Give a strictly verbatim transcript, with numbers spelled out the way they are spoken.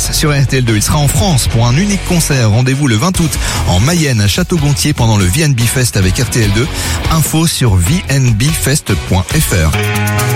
passe sur R T L deux. Il sera en France pour un unique concert. Rendez-vous le vingt août en Mayenne à Château-Gontier pendant le V N B Fest avec R T L deux. Info sur v n b fest point f r.